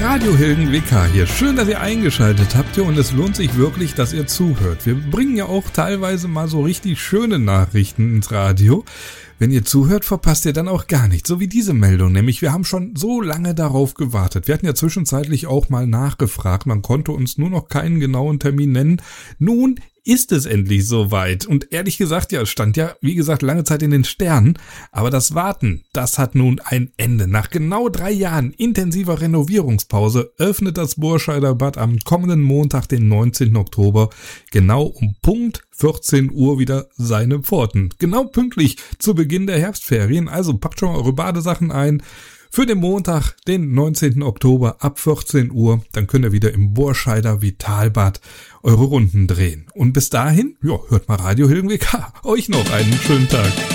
Radio Hilden WK hier. Schön, dass ihr eingeschaltet habt hier und es lohnt sich wirklich, dass ihr zuhört. Wir bringen ja auch teilweise mal so richtig schöne Nachrichten ins Radio. Wenn ihr zuhört, verpasst ihr dann auch gar nichts. So wie diese Meldung, nämlich wir haben schon so lange darauf gewartet. Wir hatten ja zwischenzeitlich auch mal nachgefragt. Man konnte uns nur noch keinen genauen Termin nennen. Nun ist es endlich soweit. Und ehrlich gesagt, ja, es stand ja, wie gesagt, lange Zeit in den Sternen. Aber das Warten, das hat nun ein Ende. Nach genau 3 Jahren intensiver Renovierungspause öffnet das Burscheider Bad am kommenden Montag, den 19. Oktober, genau um Punkt 14 Uhr wieder seine Pforten. Genau pünktlich zu Beginn der Herbstferien. Also packt schon mal eure Badesachen ein. Für den Montag, den 19. Oktober ab 14 Uhr, dann könnt ihr wieder im Burscheider Vitalbad eure Runden drehen. Und bis dahin, ja, hört mal Radio Hilden WK. Euch noch einen schönen Tag.